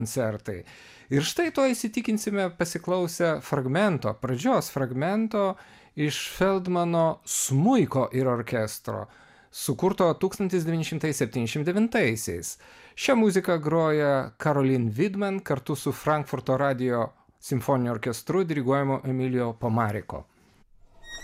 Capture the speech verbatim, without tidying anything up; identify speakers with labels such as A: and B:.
A: koncertai. Ir štai to įsitikinsime pasiklausę fragmento, pradžios fragmento iš Feldmano smuiko ir orkestro, sukurto tūkstantis devyni šimtai septyniasdešimt devintaisiais. Šią muziką groja Caroline Widman kartu su Frankfurto radijo simfoniniu orkestru diriguojamu Emilio Pomariko.